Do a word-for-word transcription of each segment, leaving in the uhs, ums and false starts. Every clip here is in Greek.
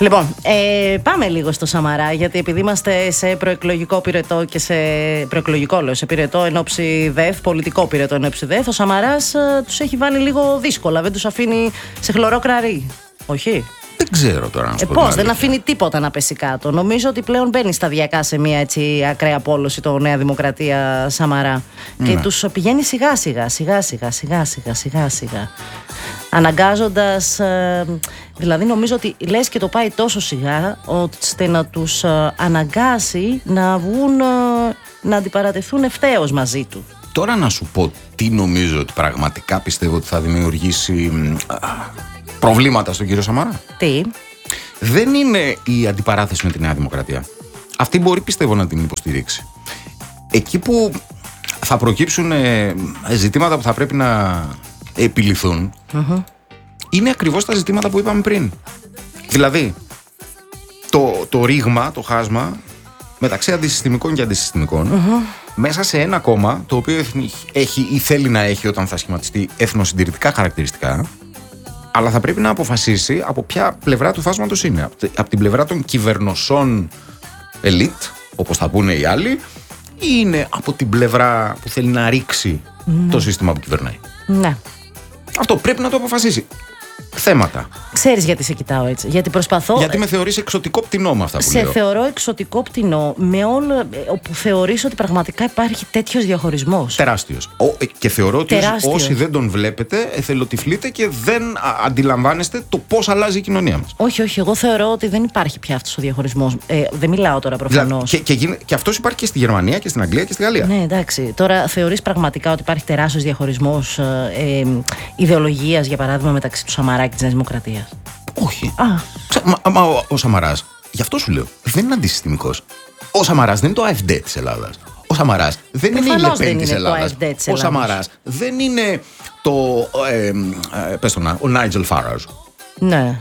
Λοιπόν, ε, πάμε λίγο στο Σαμαρά, γιατί επειδή είμαστε σε προεκλογικό πυρετό και σε προεκλογικό, λέω, σε πυρετό εν ώψη ΔΕΘ, πολιτικό πυρετό εν ώψη ΔΕΘ, ο Σαμαράς ε, τους έχει βάλει λίγο δύσκολα, δεν τους αφήνει σε χλωρό κραρί. Όχι. Δεν ξέρω τώρα να σου Ε, πω. πώς, δεν αφήνει τίποτα να πέσει κάτω. Νομίζω ότι πλέον μπαίνει σταδιακά σε μια έτσι ακραία πόλωση το Νέα Δημοκρατία Σαμαρά. Ναι. Και τους πηγαίνει σιγά σιγά, σιγά σιγά, σιγά σιγά, σιγά σιγά. Αναγκάζοντας, ε, δηλαδή νομίζω ότι λες και το πάει τόσο σιγά, ώστε να τους ε, αναγκάσει να βγουν, ε, να αντιπαρατεθούν ευθέως μαζί του. Τώρα να σου πω τι νομίζω ότι πραγματικά πιστεύω ότι θα δημιουργήσει α, προβλήματα στον κύριο Σαμαρά. Τι? Δεν είναι η αντιπαράθεση με τη Νέα Δημοκρατία. Αυτή μπορεί, πιστεύω, να την υποστηρίξει. Εκεί που θα προκύψουν ε, ζητήματα που θα πρέπει να επιληθούν, mm-hmm. είναι ακριβώς τα ζητήματα που είπαμε πριν. Δηλαδή, το, το ρήγμα, το χάσμα μεταξύ αντισυστημικών και αντισυστημικών, mm-hmm. μέσα σε ένα κόμμα το οποίο έχει ή θέλει να έχει όταν θα σχηματιστεί εθνοσυντηρητικά χαρακτηριστικά, αλλά θα πρέπει να αποφασίσει από ποια πλευρά του φάσματος είναι. Από την πλευρά των κυβερνωσών ελίτ, όπως θα πούνε οι άλλοι, ή είναι από την πλευρά που θέλει να ρίξει mm. το σύστημα που κυβερνάει. Ναι. Αυτό πρέπει να το αποφασίσει. Θέματα. Ξέρεις γιατί σε κοιτάω έτσι? Γιατί προσπαθώ. Γιατί με θεωρείς εξωτικό πτηνό με αυτά που σε λέω. Σε θεωρώ εξωτικό πτηνό με όλο. Όπου θεωρείς ότι πραγματικά υπάρχει τέτοιος διαχωρισμός. Τεράστιος. Ο, και θεωρώ ότι Τεράστιος. Όσοι δεν τον βλέπετε, εθελοτυφλείτε και δεν α, αντιλαμβάνεστε το πώς αλλάζει η κοινωνία μας. Όχι, όχι. Εγώ θεωρώ ότι δεν υπάρχει πια αυτός ο διαχωρισμός. Ε, δεν μιλάω τώρα προφανώς. Δηλαδή, και, και, και, και αυτός υπάρχει και στη Γερμανία και στην Αγγλία και στη Γαλλία. Ναι, εντάξει. Τώρα θεωρείς πραγματικά ότι υπάρχει τεράστιος διαχωρισμός ε, ε, ιδεολογίας, για παράδειγμα, μεταξύ του Σαμαρά και της Νέας Δημοκρατίας? Όχι. Α. Μα, μα ο, ο Σαμαράς, γι' αυτό σου λέω, δεν είναι αντισυστημικός. Ο Σαμαράς δεν είναι το ΑΕΦΔ της Ελλάδας. Ο Σαμαράς δεν είναι η Λεπέν της Ελλάδας. Ο Σαμαράς δεν είναι το. Ε, ε, πες το να, ο Νάιτζελ Φάραζ. Ναι.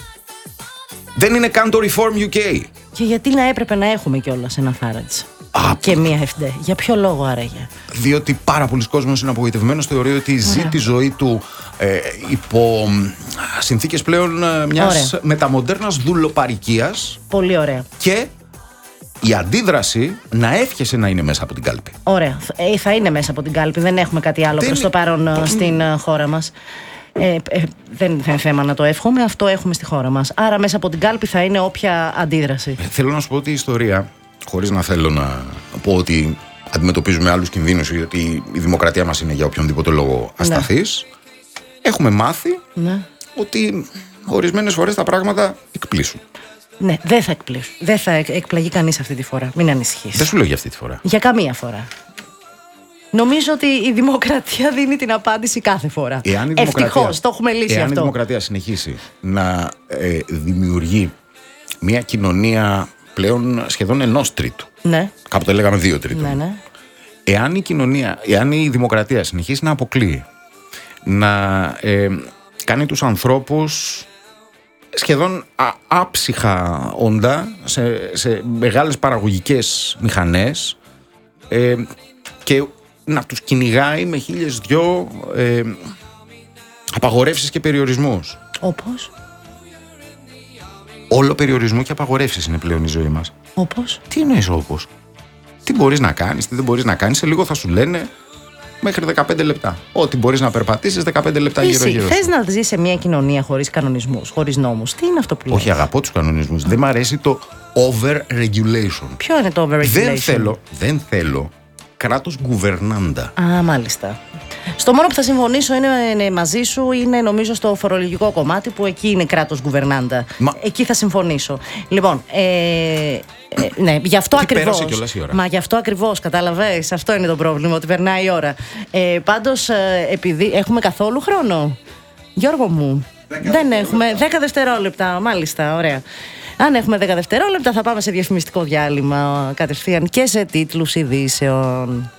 Δεν είναι καν το Reform γιου κέι. Και γιατί να έπρεπε να έχουμε κιόλας ένα Φάραζ και μία ΕΦΔ? Για ποιο λόγο άραγε? Διότι πάρα πολλοί κόσμος είναι απογοητευμένος, θεωρεί ότι Ωραία. ζει τη ζωή του ε, υπό συνθήκες πλέον μιας Ωραία. μεταμοντέρνας δουλοπαρικίας. Πολύ ωραία. Και η αντίδραση να εύχεσαι να είναι μέσα από την κάλπη. Ωραία. Ε, θα είναι μέσα από την κάλπη. Δεν έχουμε κάτι άλλο προς το παρόν Πώς... στην χώρα μας. Ε, ε, δεν είναι θέμα να το εύχομαι. Αυτό έχουμε στη χώρα μας. Άρα μέσα από την κάλπη θα είναι όποια αντίδραση. Ε, θέλω να σου πω ότι η ιστορία, χωρίς να θέλω να πω ότι αντιμετωπίζουμε άλλους κινδύνους ή ότι η δημοκρατία μας είναι για οποιονδήποτε λόγο ασταθής, ναι. έχουμε μάθει ναι. ότι ορισμένες φορές τα πράγματα εκπλήσουν. Ναι, δεν θα εκπλήσουν. Δεν θα εκπλαγεί κανείς αυτή τη φορά. Μην ανησυχείς. Δεν σου λέω για αυτή τη φορά. Για καμία φορά. Νομίζω ότι η δημοκρατία δίνει την απάντηση κάθε φορά. Ευτυχώς, το έχουμε λύσει εάν αυτό. Αν η δημοκρατία συνεχίσει να ε, δημιουργεί μια κοινωνία πλέον σχεδόν ενός τρίτου. Ναι. Κάποτε λέγαμε δύο τρίτου. Ναι, ναι. Εάν η κοινωνία, εάν η δημοκρατία συνεχίσει να αποκλείει, να ε, κάνει τους ανθρώπους σχεδόν α, άψυχα όντα σε, σε μεγάλες παραγωγικές μηχανές ε, και να τους κυνηγάει με χίλιες δυο ε, απαγορεύσεις και περιορισμούς. Όπως? Όλο περιορισμό και απαγορεύσεις είναι πλέον η ζωή μας. Όπως? Τι εννοείς όπως? Τι μπορείς να κάνεις, τι δεν μπορείς να κάνεις. Σε λίγο θα σου λένε μέχρι δεκαπέντε λεπτά. Ό,τι μπορείς να περπατήσεις δεκαπέντε λεπτά γύρω-γύρω. Θες να ζεις σε μια κοινωνία χωρίς κανονισμούς, χωρίς νόμους? Τι είναι αυτό που λες? Όχι, αγαπώ τους κανονισμούς. Δεν μ' αρέσει το over-regulation. Ποιο είναι το over-regulation? Δεν θέλω, δεν θέλω κράτος γκουβερνάντα. Α, μάλιστα. Στο μόνο που θα συμφωνήσω είναι μαζί σου είναι νομίζω στο φορολογικό κομμάτι, που εκεί είναι κράτος γκουβερνάντα. Μα... Εκεί θα συμφωνήσω. Λοιπόν, ε, ε, ναι, γι' αυτό ακριβώς. Μα γι' αυτό ακριβώς, κατάλαβες. Αυτό είναι το πρόβλημα, ότι περνάει η ώρα. Ε, πάντως, ε, επειδή έχουμε καθόλου χρόνο, Γιώργο μου, δέκα δεν έχουμε. δέκα δευτερόλεπτα, μάλιστα, ωραία. Αν έχουμε δέκα δευτερόλεπτα, θα πάμε σε διαφημιστικό διάλειμμα κατευθείαν και σε τίτλους ειδήσεων.